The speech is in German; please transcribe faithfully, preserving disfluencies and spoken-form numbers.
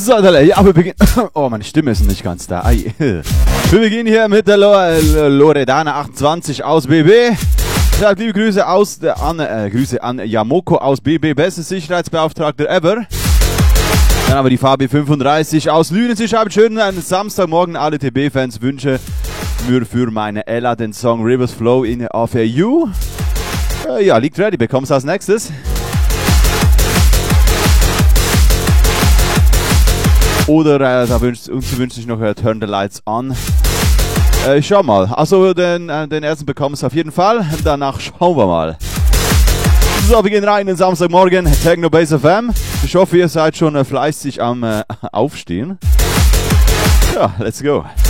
So, ja, wir beginnen. Oh, meine Stimme ist nicht ganz da. Ai. Wir beginnen hier mit der Lo Loredana achtundzwanzig aus B B. Sagt liebe Grüße aus der an, äh, Grüße an Yamoko aus B B, beste Sicherheitsbeauftragter ever. Dann haben wir die Fabi fünfunddreißig aus Lünen. Sie schreibt schön einen Samstagmorgen alle T B-Fans Wünsche mir für meine Ella den Song Rivers Flow in Of You. Äh, ja, liegt ready, bekommst du als nächstes. Oder äh, da wünscht uns wünscht sich noch äh, Turn the Lights On. Äh, schau mal. Also den, äh, den ersten bekommst du auf jeden Fall. Danach schauen wir mal. So, wir gehen rein in den Samstagmorgen. Techno Base F M. Ich hoffe, ihr seid schon äh, fleißig am äh, Aufstehen. Ja, let's go.